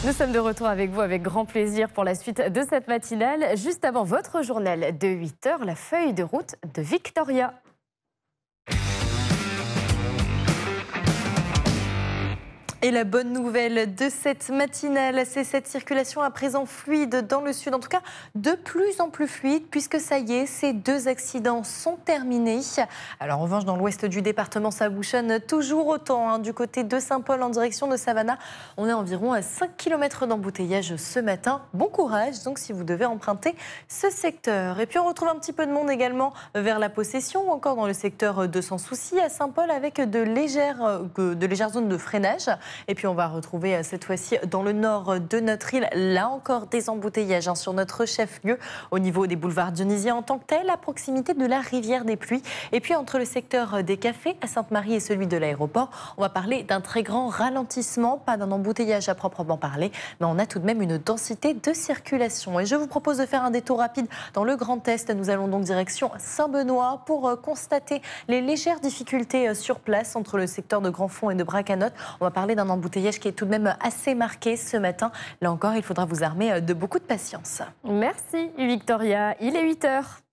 Nous sommes de retour avec vous avec grand plaisir pour la suite de cette matinale. Juste avant votre journal de 8h, la feuille de route de Victoria. Et la bonne nouvelle de cette matinale, c'est cette circulation à présent fluide dans le sud, en tout cas de plus en plus fluide, puisque ça y est, ces 2 accidents sont terminés. Alors en revanche, dans l'ouest du département, ça bouchonne toujours autant. Du côté de Saint-Paul en direction de Savannah, on est environ à 5 km d'embouteillage ce matin. Bon courage donc si vous devez emprunter ce secteur. Et puis on retrouve un petit peu de monde également vers la Possession ou encore dans le secteur de Sans Souci à Saint-Paul avec de légères zones de freinage. Et puis on va retrouver cette fois-ci dans le nord de notre île, là encore des embouteillages sur notre chef-lieu au niveau des boulevards dionysiens en tant que tel, à proximité de la rivière des Pluies. Et puis entre le secteur des cafés à Sainte-Marie et celui de l'aéroport, on va parler d'un très grand ralentissement, pas d'un embouteillage à proprement parler, mais on a tout de même une densité de circulation. Et je vous propose de faire un détour rapide dans le Grand Est. Nous allons donc direction Saint-Benoît pour constater les légères difficultés sur place entre le secteur de Grandfond et de Bracanotte. On va parler d'un embouteillage qui est tout de même assez marqué ce matin. Là encore, il faudra vous armer de beaucoup de patience. Merci Victoria, il est 8h.